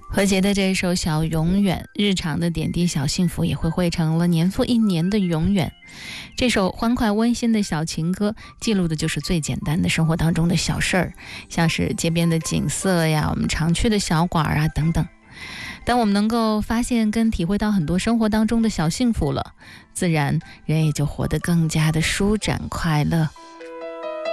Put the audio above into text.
何洁的这一首《小永远》，日常的点滴小幸福也会汇成了年复一年的永远。这首欢快温馨的小情歌，记录的就是最简单的生活当中的小事儿，像是街边的景色呀，我们常去的小馆啊等等。当我们能够发现跟体会到很多生活当中的小幸福了，自然人也就活得更加的舒展快乐。